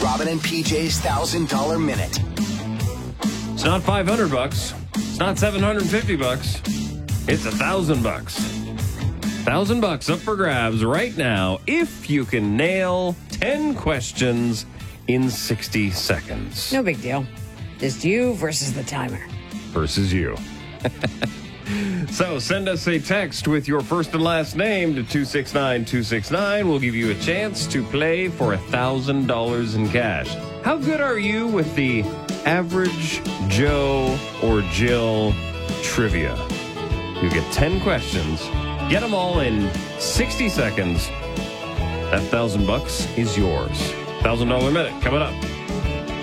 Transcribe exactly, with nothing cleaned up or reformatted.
Robin and P J's one thousand dollars Minute. It's not five hundred bucks. It's not seven hundred fifty bucks. It's a thousand bucks. Thousand bucks up for grabs right now if you can nail ten questions in sixty seconds. No big deal. Just you versus the timer. Versus you. So send us a text with your first and last name to two six nine two six nine. We'll give you a chance to play for one thousand dollars in cash. How good are you with the average Joe or Jill trivia? You get ten questions. Get them all in sixty seconds. That thousand bucks is yours. one thousand dollars Minute coming up.